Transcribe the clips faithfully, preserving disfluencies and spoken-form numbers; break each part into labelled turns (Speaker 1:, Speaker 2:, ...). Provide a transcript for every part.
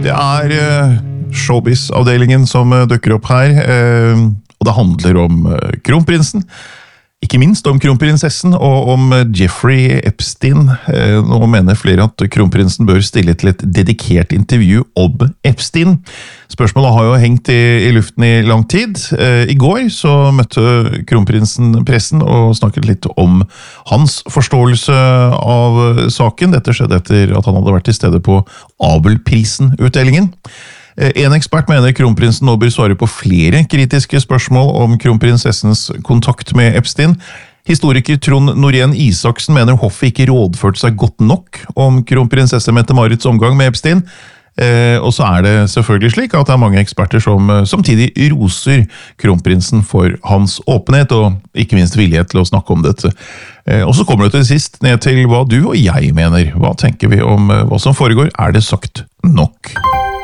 Speaker 1: Det er uh, showbiz-avdelingen som uh, dukker opp her, uh, og det handler om uh, kronprinsen. Ikke minst om kronprinsessen og om Jeffrey Epstein. Uh, nå mener flere at kronprinsen bør stille til et dedikert intervju om Epstein. Spørsmålet har jo hengt i, i luften i lang tid. Uh, I går så møtte kronprinsen pressen og snakket litt om hans forståelse av saken. Dette skjedde etter at han hadde vært til stede på Abelprisen-utdelingen. En ekspert mener kronprinsen nå bør svare på flere kritiske spørsmål om kronprinsessens kontakt med Epstein. Historiker Trond Norén Isaksen mener hoffet ikke rådførte seg godt nok om kronprinsesse Mette-Marits omgang med Epstein. Eh, og så er det selvfølgelig slik at det er mange eksperter som samtidig roser kronprinsen for hans åpenhet og ikke minst villighet til å snakke om dette. Eh, og så kommer det til sist ned til hva du og jeg mener. Hva tenker vi om hva som foregår? Er det sagt nok?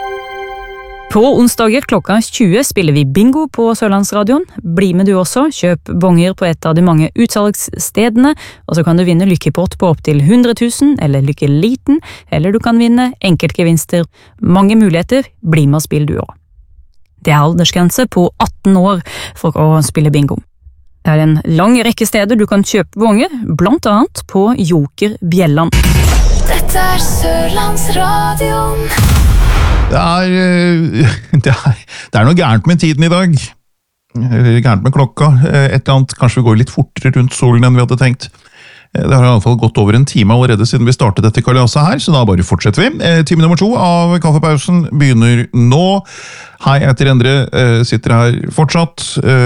Speaker 2: På onsdager klokka tjue spiller vi bingo på Sørlandsradioen. Bli med du også, kjøp bonger på et av de mange utsalgsstedene, og så kan du vinne lykkepott på opp til hundre tusen, eller lykkeliten, eller du kan vinne enkeltgevinster. Mange muligheter, bli med og spill du også. Det er aldersgrense på atten år for å spille bingo. Det er en lang rekke steder du kan kjøpe bonger, blant annet på Joker Bjelland.
Speaker 3: Dette er Sørlandsradioen.
Speaker 1: Det er, det, er, det er noe gærent med tiden i dag. Gærent med klokka. Et eller annet, kanskje vi går litt fortere rundt solen enn vi hadde tenkt. Det har i alle fall gått over en time allerede siden vi startet dette kalaset her, så da bare fortsetter vi. Time nummer to av kaffepausen begynner nå. Hei, jeg heter Endre, sitter her fortsatt,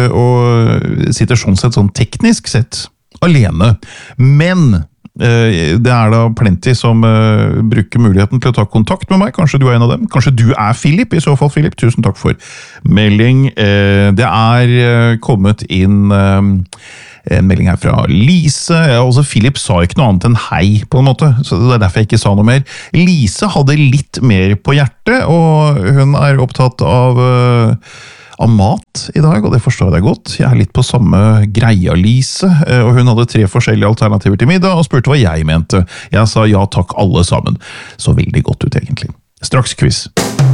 Speaker 1: og sitter sånn sett, sånn teknisk sett, alene. Men det er da plenty som uh, bruker muligheten til å ta kontakt med meg. Kanskje du er en av dem. Kanskje du er Philip. I så fall, Philip, tusen takk for melding. Uh, det er uh, kommet inn uh, en melding her fra Lise. Altså, Philip sa ikke noe annet enn hei, på en måte. Så det er derfor jeg ikke sa noe mer. Lise hadde litt mer på hjertet, og hun er opptatt av Uh, av mat i dag, og det forstår jeg godt. Jeg er litt på samme greia, Lise, og hun hadde tre forskjellige alternativer til middag, og spurte hva jeg mente. Jeg sa ja takk alle sammen. Så veldig godt ut egentlig. Straks quiz.